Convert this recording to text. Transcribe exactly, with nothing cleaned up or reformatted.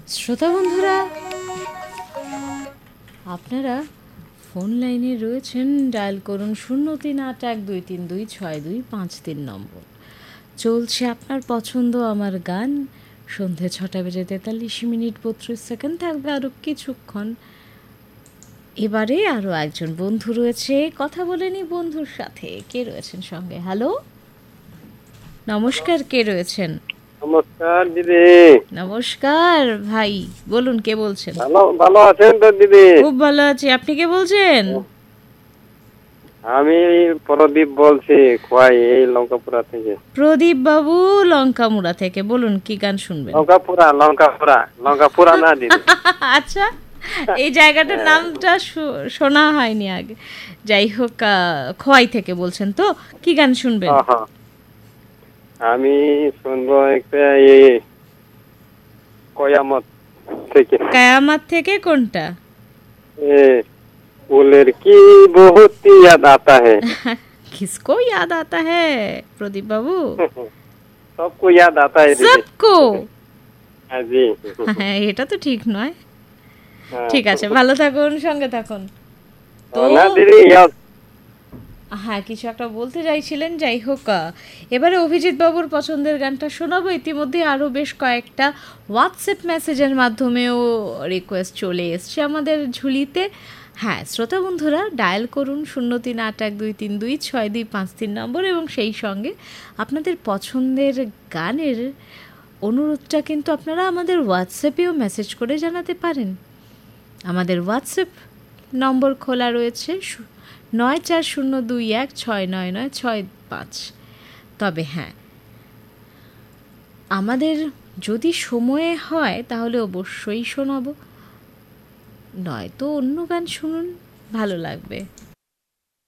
শ্রোতা বন্ধুরা, আপনারা ফোন লাইনে রয়েছেন, ডায়াল করুন শূন্য তিন আট এক দুই তিন দুই ছয় দুই পাঁচ তিন নম্বর। চলছে আপনার পছন্দ আমার গান। সন্ধে ছটা বেজে তেতাল্লিশ মিনিট বত্রিশ সেকেন্ড থাকবে আরও কিছুক্ষণ। এবারে আরও একজন বন্ধু রয়েছে, কথা বলে নি বন্ধুর সাথে। কে রয়েছেন সঙ্গে? হ্যালো, নমস্কার, কে রয়েছেন? নমস্কার দিদি। নমস্কার ভাই, বলুন কে বলছেন? ভালো ভালো আছেন তো দিদি? খুব ভালো আছি, আপনি কে বলছেন? আমি প্রদীপ বলছি, খোয়াই, এই লঙ্কাপুরা থেকে। প্রদীপ বাবু লঙ্কামুড়া থেকে, বলুন কি গান শুনবেন? লঙ্কাপুরা লঙ্কাপুরা লঙ্কাপুরা না দিদি। আচ্ছা, এই জায়গাটার নামটা শু- শোনা হয়নি আগে। যাই হোক, আহ, খোয়াই থেকে বলছেন তো, কি গান শুনবেন? হ্যাঁ, হ্যাঁ। আমি শুনবো একটা এই কয়ামত থেকে। কায়ামাত থেকে কোনটা? এ ফুলের কি বহুত ইয়াদ আতা है। किसको याद आता है प्रदीप बाबू? सबको याद आता है दीदी। सबको? हाँ जी। হ্যাঁ, এটা তো ঠিক নয়। हाँ। ঠিক আছে, ভালো থাকুন, সঙ্গে থাকুন। তো না দিদি, ইয়াদ হ্যাঁ, কিছু একটা বলতে চাইছিলেন। যাই হোক, আহ, এবারে অভিজিৎ বাবুর পছন্দের গানটা শোনাবো। ইতিমধ্যে আরও বেশ কয়েকটা হোয়াটসঅ্যাপ মেসেজের মাধ্যমেও রিকোয়েস্ট চলে এসছে আমাদের ঝুলিতে। হ্যাঁ, শ্রোতা বন্ধুরা, ডায়াল করুন শূন্য তিন আট এক দুই তিন দুই ছয় দুই পাঁচ তিন নম্বর, এবং সেই সঙ্গে আপনাদের পছন্দের গানের অনুরোধটা কিন্তু আপনারা আমাদের হোয়াটসঅ্যাপেও মেসেজ করে জানাতে পারেন। আমাদের হোয়াটসঅ্যাপ নম্বর খোলা রয়েছে নয় চার শূন্য দুই এক ছয় নয় নয় ছয় পাঁচ। তবে হ্যাঁ, আমাদের যদি সময়ে হয় তাহলে অবশ্যই শোনাবো, নয়তো অন্য গান শুনুন, ভালো লাগবে।